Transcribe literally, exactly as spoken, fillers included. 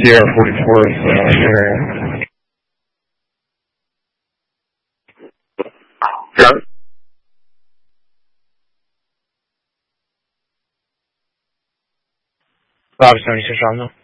Sierra forty-fourth uh, area. Yeah. Bravo seventy-six, Rondo.